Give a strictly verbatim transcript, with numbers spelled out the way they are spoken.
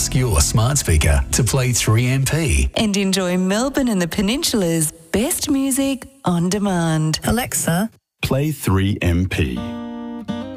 ask your smart speaker to play three M P. And enjoy Melbourne and the Peninsula's best music on demand. Alexa, Play three M P.